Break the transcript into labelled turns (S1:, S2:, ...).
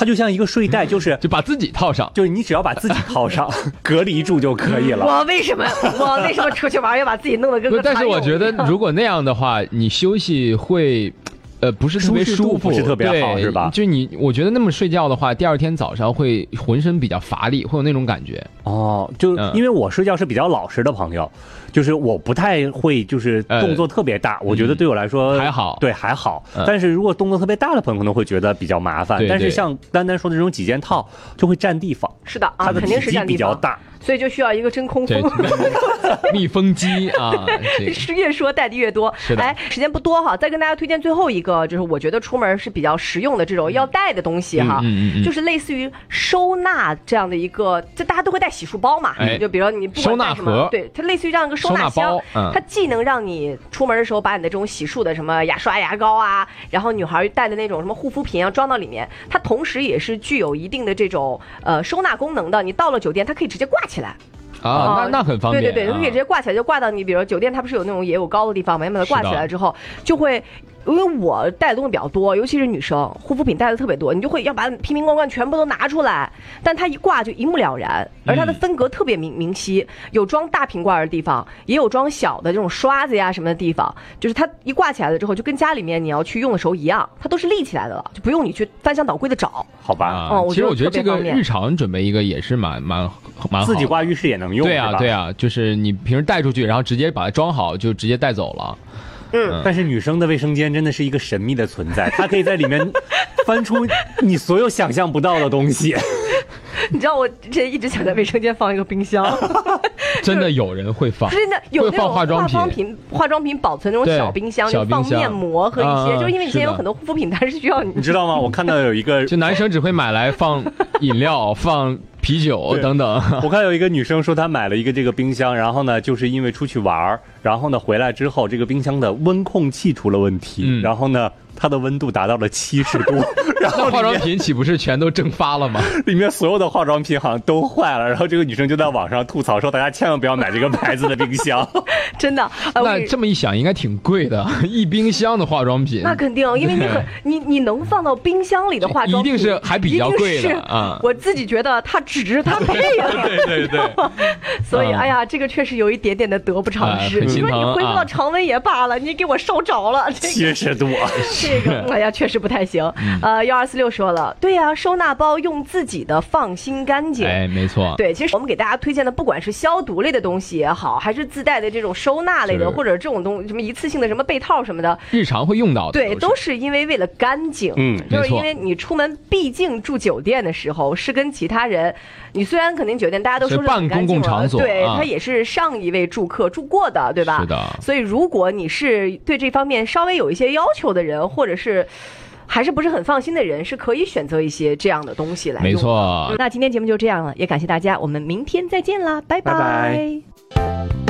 S1: 它就像一个睡袋，就
S2: 把自己套上，
S1: 就是你只要把自己套上，隔离住就可以了。
S3: 我为什么出去玩要把自己弄得跟个？
S2: 但是我觉得如果那样的话，你休息会。不是特别舒服，
S1: 不是特别好，是吧？
S2: 就我觉得那么睡觉的话，第二天早上会浑身比较乏力，会有那种感觉。
S1: 哦，就因为我睡觉是比较老实的朋友，就是我不太会就是动作特别大，我觉得对我来说
S2: 还好，
S1: 对还好。但是如果动作特别大的朋友可能会觉得比较麻烦。但是像丹丹说的这种几件套就会占地方。
S3: 是的啊，
S1: 它的体积比较大。
S3: 所以就需要一个真空风
S2: 密封机啊，
S3: 越说带的越多。哎，时间不多哈，再跟大家推荐最后一个，就是我觉得出门是比较实用的这种要带的东西哈，就是类似于收纳这样的一个，就大家都会带洗漱包嘛，就比如你不管带什么，对，它类似于这样一个收纳箱，它既能让你出门的时候把你的这种洗漱的什么牙刷、牙膏啊，然后女孩带的那种什么护肤品啊装到里面，它同时也是具有一定的这种收纳功能的。你到了酒店，它可以直接挂起来。
S2: 啊，那很方便。
S3: 对，它可以直接挂起来，就挂到你，比如酒店它不是有那种也有高的地方嘛，把它挂起来之后，就会。因为我带的东西比较多，尤其是女生，护肤品带的特别多，你就会要把瓶瓶罐罐全部都拿出来，但它一挂就一目了然，而它的分隔特别明晰，有装大瓶罐的地方，也有装小的这种刷子呀什么的地方，就是它一挂起来了之后，就跟家里面你要去用的时候一样，它都是立起来的了，就不用你去翻箱倒柜的找。
S1: 好吧，
S2: 其实我觉得这个日常准备一个也是蛮好，
S1: 自己挂浴室也能用。
S2: 对啊，就是你平时带出去，然后直接把它装好，就直接带走了。
S1: 但是女生的卫生间真的是一个神秘的存在，她可以在里面翻出你所有想象不到的东西。
S3: 你知道我之前一直想在卫生间放一个冰箱，
S2: 真的有人会放，
S3: 真的有那种化妆品保存那种小冰箱，就放面膜和一些，就因为以前有很多护肤品它是需要
S1: 你知道吗？我看到有一个，
S2: 就男生只会买来放饮料、放啤酒等等。
S1: 我看有一个女生说她买了一个这个冰箱，然后呢，就是因为出去玩，然后呢回来之后，这个冰箱的温控器出了问题，然后呢，它的温度达到了70度，然后
S2: 化妆品岂不是全都蒸发了吗？
S1: 里面所有的化妆品好像都坏了，然后这个女生就在网上吐槽说，大家千万不要买这个牌子的冰箱。
S3: 真的，
S2: 那这么一想，应该挺贵的，一冰箱的化妆品。
S3: 那肯定，因为你能放到冰箱里的化妆品，
S2: 一定是还比较贵的啊。
S3: 我自己觉得它值，它配了。
S2: 对。
S3: 所以，哎呀，这个确实有一点点的得不偿失。你说你恢复到常温也罢了，你给我烧着了
S1: ，70度。
S3: 这个，哎呀，确实不太行。1246说了，对呀，收纳包用自己的，放心干净。
S2: 哎，没错。
S3: 对，其实我们给大家推荐的，不管是消毒类的东西也好，还是自带的这种收纳类的，或者这种东西什么一次性的什么被套什么的，
S2: 日常会用到的，
S3: 对，都是因为为了干净。就是因为你出门，毕竟住酒店的时候是跟其他人，你虽然肯定酒店大家都说是
S2: 办公共场所，
S3: 对，它也是上一位住客住过的，对吧？
S2: 是的。
S3: 所以如果你是对这方面稍微有一些要求的人，或者是还是不是很放心的人，是可以选择一些这样的东西来用。
S2: 没错。
S3: 那今天节目就这样了，也感谢大家，我们明天再见啦，拜拜。